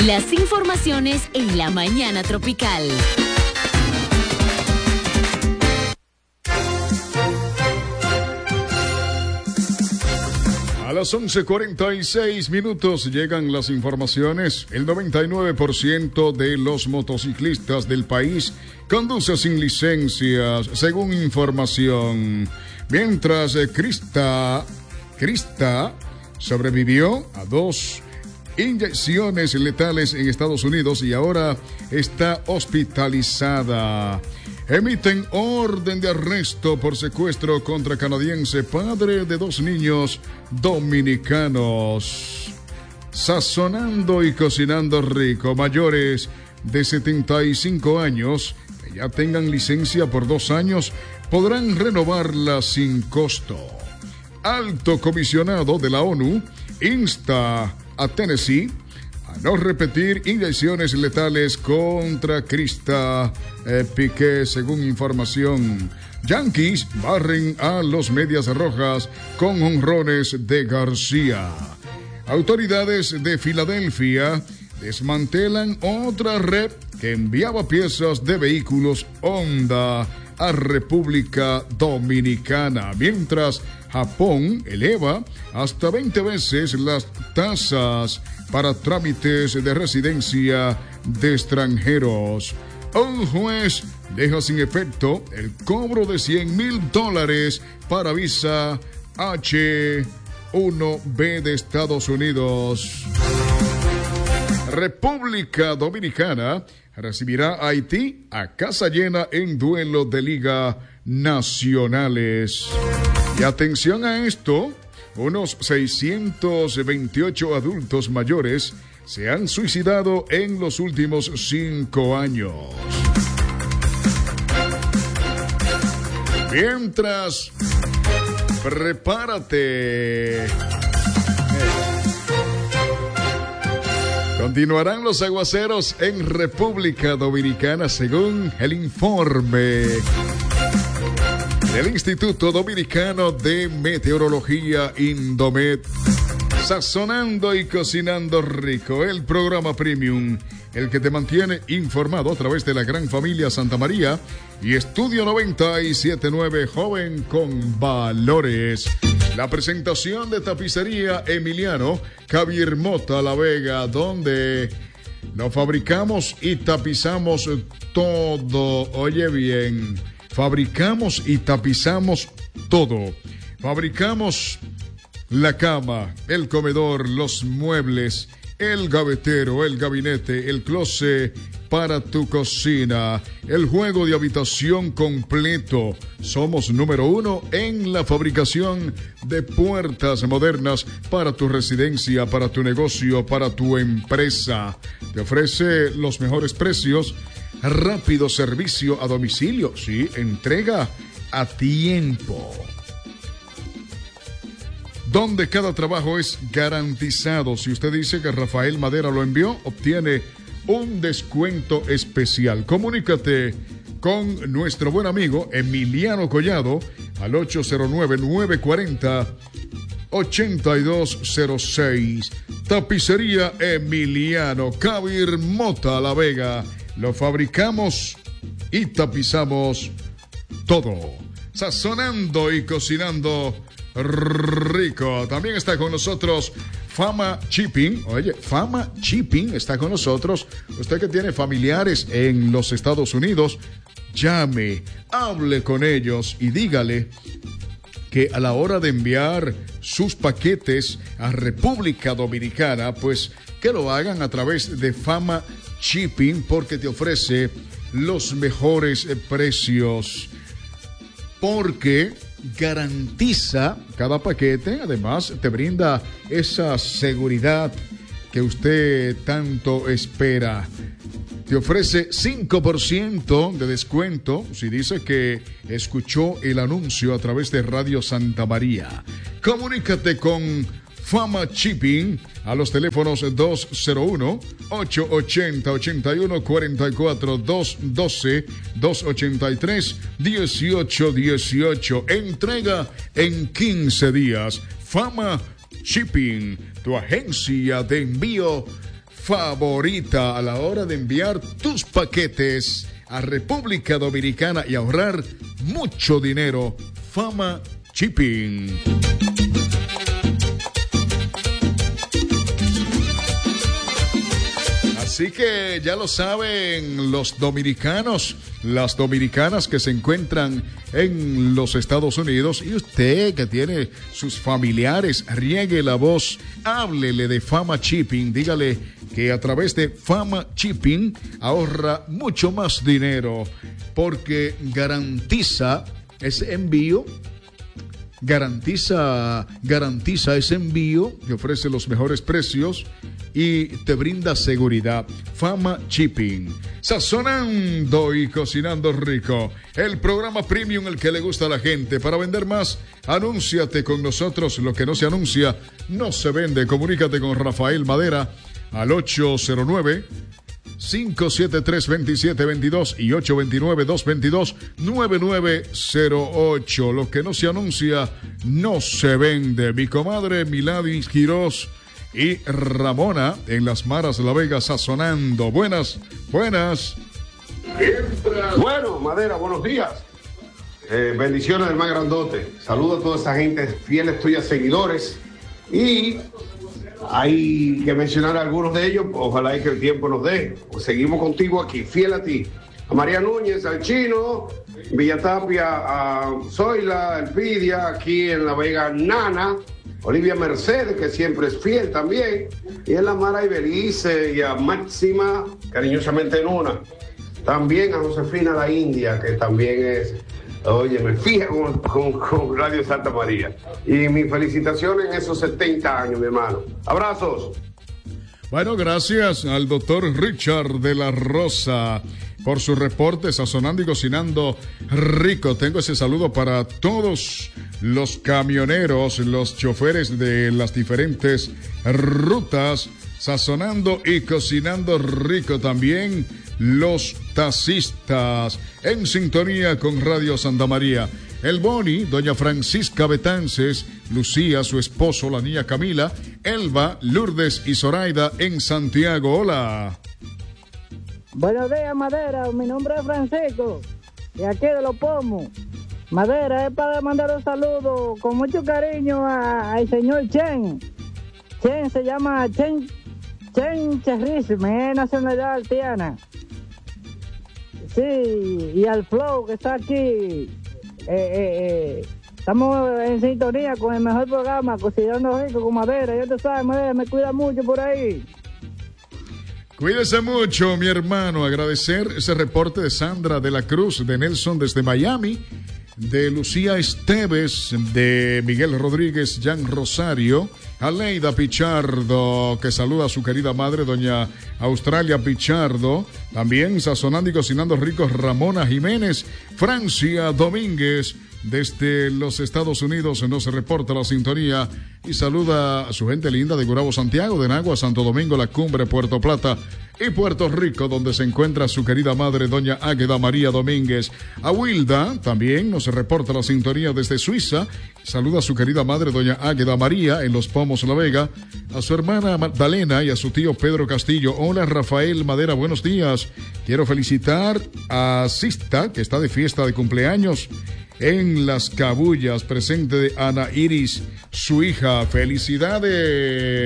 Las informaciones en la mañana tropical. A las 11:46 llegan las informaciones. El 99% de los motociclistas del país conduce sin licencias, según información. Mientras Krista sobrevivió a 2 inyecciones letales en Estados Unidos y ahora está hospitalizada. Emiten orden de arresto por secuestro contra canadiense, padre de 2 niños dominicanos. Sazonando y cocinando rico, mayores de 75 años que ya tengan licencia por 2 años podrán renovarla sin costo. Alto comisionado de la ONU insta a Tennessee a no repetir inyecciones letales contra Krista Piqué, según información. Yankees barren a los Medias Rojas con jonrones de García. Autoridades de Filadelfia desmantelan otra red que enviaba piezas de vehículos Honda a República Dominicana, mientras Japón eleva hasta 20 veces las tasas para trámites de residencia de extranjeros. Un juez deja sin efecto el cobro de $100,000 para visa H-1B de Estados Unidos. República Dominicana recibirá a Haití a casa llena en duelo de Liga Nacionales. Y atención a esto, unos 628 adultos mayores se han suicidado en los últimos 5 años. Mientras, prepárate. Continuarán los aguaceros en República Dominicana, según el informe del Instituto Dominicano de Meteorología, Indomet. Sazonando y cocinando rico, el programa premium, el que te mantiene informado a través de la gran familia Santa María y Estudio 97.9, joven con valores. La presentación de Tapicería Emiliano Javier Mota La Vega, donde lo fabricamos y tapizamos todo. Oye bien, fabricamos y tapizamos todo. Fabricamos la cama, el comedor, los muebles, el gavetero, el gabinete, el closet para tu cocina, el juego de habitación completo. Somos número 1 en la fabricación de puertas modernas para tu residencia, para tu negocio, para tu empresa. Te ofrece los mejores precios, rápido servicio a domicilio, sí, entrega a tiempo, donde cada trabajo es garantizado. Si usted dice que Rafael Madera lo envió, obtiene un descuento especial. Comunícate con nuestro buen amigo Emiliano Collado al 809-940-8206. Tapicería Emiliano Javier Mota La Vega. Lo fabricamos y tapizamos todo. Sazonando y cocinando rico. También está con nosotros Fama Shipping. Oye, Fama Shipping está con nosotros. Usted que tiene familiares en los Estados Unidos, llame, hable con ellos y dígale que a la hora de enviar sus paquetes a República Dominicana, pues que lo hagan a través de Fama Shipping, porque te ofrece los mejores precios, porque garantiza cada paquete. Además, te brinda esa seguridad que usted tanto espera. Te ofrece 5% de descuento si dice que escuchó el anuncio a través de Radio Santa María. Comunícate con Fama Shipping a los teléfonos 201-880-8144, 212-283-1818. Entrega en 15 días. Fama Shipping, tu agencia de envío favorita a la hora de enviar tus paquetes a República Dominicana y ahorrar mucho dinero. Fama Shipping. Así que ya lo saben los dominicanos, las dominicanas que se encuentran en los Estados Unidos, y usted que tiene sus familiares, riegue la voz, háblele de Fama Shipping, dígale que a través de Fama Shipping ahorra mucho más dinero porque garantiza ese envío. Garantiza ese envío, te ofrece los mejores precios y te brinda seguridad. Fama Shipping, sazonando y cocinando rico. El programa premium, el que le gusta a la gente. Para vender más, anúnciate con nosotros. Lo que no se anuncia, no se vende. Comunícate con Rafael Madera al 809-573-2722 y 829-222-9908. Lo que no se anuncia, no se vende. Mi comadre Miladis Quirós y Ramona en Las Maras La Vega, sazonando. Buenas. Bueno, Madera, buenos días. Bendiciones del más grandote. Saludo a toda esa gente, fieles tuyas, seguidores. Y hay que mencionar a algunos de ellos, ojalá y que el tiempo nos dé. Pues seguimos contigo aquí, fiel a ti. A María Núñez, al Chino, Villatapia, a Zoila, Elpidia, aquí en La Vega, Nana, Olivia Mercedes, que siempre es fiel también, y en La Mara y Belice, y a Máxima, cariñosamente Nuna. También a Josefina La India, que también es, oye, me fija con Radio Santa María. Y mi felicitación en esos 70 años, mi hermano. Abrazos. Bueno, gracias al doctor Richard de la Rosa por su reporte, sazonando y cocinando rico. Tengo ese saludo para todos los camioneros, los choferes de las diferentes rutas, sazonando y cocinando rico. También los taxistas en sintonía con Radio Santa María. El Boni, doña Francisca Betances, Lucía, su esposo, la niña Camila, Elba, Lourdes y Zoraida en Santiago. Hola. Buenos días, Madera. Mi nombre es Francisco, y aquí de Los Pomos. Madera, es para mandar un saludo con mucho cariño al señor Chen. Chen se llama Chen Cherrisme, es nacionalidad haitiana. Sí, y al Flow que está aquí. Estamos en sintonía con el mejor programa, Cocinando Rico con Madera. Ya te sabes, Madera, me cuida mucho por ahí. Cuídese mucho, mi hermano. Agradecer ese reporte de Sandra de la Cruz, de Nelson desde Miami, de Lucía Esteves, de Miguel Rodríguez, Jan Rosario, Aleida Pichardo, que saluda a su querida madre, doña Australia Pichardo. También sazonando y cocinando ricos, Ramona Jiménez, Francia Domínguez, desde los Estados Unidos nos reporta la sintonía y saluda a su gente linda de Gurabo, Santiago, de Nagua, Santo Domingo, La Cumbre, Puerto Plata y Puerto Rico, donde se encuentra su querida madre, doña Águeda María Domínguez. A Wilda también nos reporta la sintonía desde Suiza. Saluda a su querida madre, doña Águeda María, en Los Pomos, La Vega. A su hermana Magdalena y a su tío Pedro Castillo. Hola, Rafael Madera, buenos días. Quiero felicitar a Sista, que está de fiesta de cumpleaños en Las Cabullas, presente de Ana Iris, su hija. Felicidades.